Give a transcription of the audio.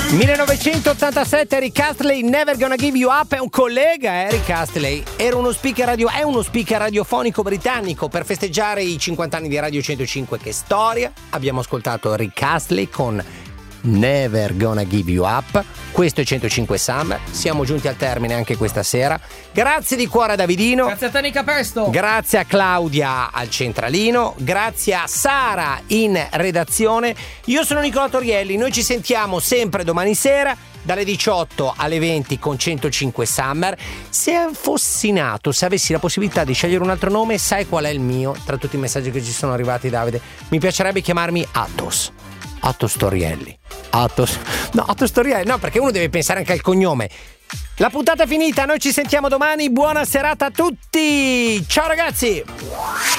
1987, Rick Astley, Never Gonna Give You Up. È un collega, Rick Astley. È uno speaker radiofonico britannico. Per festeggiare i 50 anni di Radio 105, che storia, abbiamo ascoltato Rick Astley con Never Gonna Give You Up. Questo è 105 Summer. Siamo giunti al termine anche questa sera. Grazie di cuore a Davidino. Grazie a te, Nica Pesto. Grazie a Claudia al centralino. Grazie a Sara in redazione. Io sono Nicola Torielli. Noi ci sentiamo sempre domani sera dalle 18 alle 20 con 105 Summer. Se fossi nato, se avessi la possibilità di scegliere un altro nome, sai qual è il mio? Tra tutti i messaggi che ci sono arrivati, Davide, mi piacerebbe chiamarmi Athos Torielli. Athos Torielli, no, perché uno deve pensare anche al cognome. La puntata è finita, noi ci sentiamo domani. Buona serata a tutti. Ciao ragazzi.